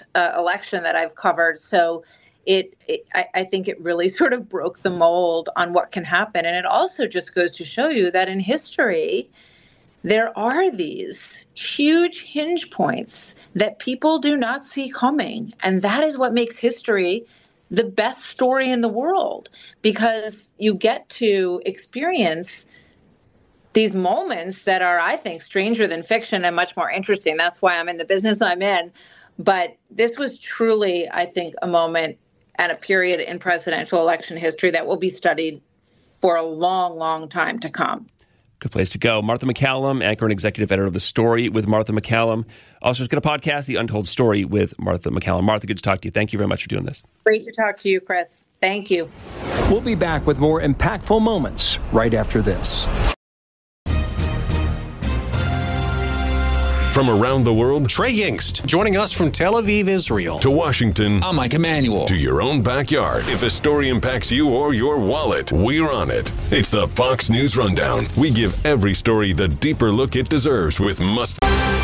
election that I've covered. So I think it really sort of broke the mold on what can happen. And it also just goes to show you that in history, there are these huge hinge points that people do not see coming. And that is what makes history the best story in the world, because you get to experience these moments that are, I think, stranger than fiction and much more interesting. That's why I'm in the business I'm in. But this was truly, I think, a moment and a period in presidential election history that will be studied for a long, long time to come. Good place to go. Martha MacCallum, anchor and executive editor of The Story with Martha MacCallum. Also, has got a podcast, The Untold Story with Martha MacCallum. Martha, good to talk to you. Thank you very much for doing this. Great to talk to you, Chris. Thank you. We'll be back with more impactful moments right after this. From around the world, Trey Yingst, joining us from Tel Aviv, Israel. To Washington, I'm Mike Emanuel. To your own backyard. If a story impacts you or your wallet, we're on it. It's the Fox News Rundown. We give every story the deeper look it deserves with must.